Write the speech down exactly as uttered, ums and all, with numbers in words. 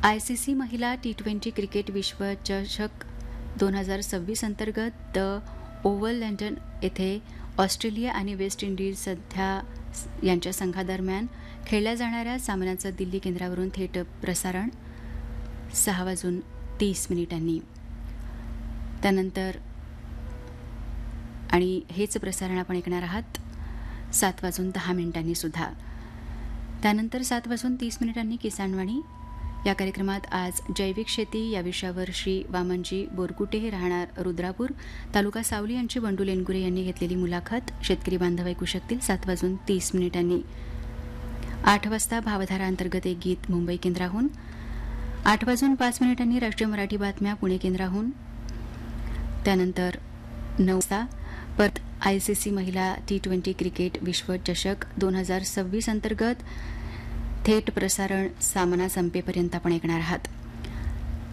I C C महिला T twenty cricket विश्वचषक दोन हजार सव्वीस अंतर्गत द ओव्हल लंडन येथे ऑस्ट्रेलिया आणि वेस्ट इंडिज सध्या यांच्या संघादरम्यान खेळल्या जाणाऱ्या सामन्याचं दिल्ली केंद्रावरून थेट प्रसारण सहा वाजून तीस मिनिटांनी. त्यानंतर आणि हेच प्रसारण आपण ऐकणार आहात सात वाजून दहा मिनिटांनी सुद्धा. त्यानंतर सात वाजून तीस मिनिटांनी किसानवाणी या कार्यक्रमात आज जैविक शेती या विषयावर श्री वामनजी बोरकुटे हे राहणार रुद्रापूर तालुका सावली यांची बंडू लेनगुरे यांनी घेतलेली मुलाखत शेतकरी बांधव ऐकू शकतील सात वाजून तीस मिनिटांनी. आठ वाजता भावधारा अंतर्गत एक गीत मुंबई केंद्राहून. आठ वाजून पाच मिनिटांनी राष्ट्रीय मराठी बातम्या पुणे केंद्राहून. त्यानंतर नऊ वाजता परत आय सी सी महिला टी ट्वेंटी क्रिकेट विश्वचषक दोन हजार सव्वीस अंतर्गत थेट प्रसारण सामना संपेपर्यंत आपण ऐकणार आहात.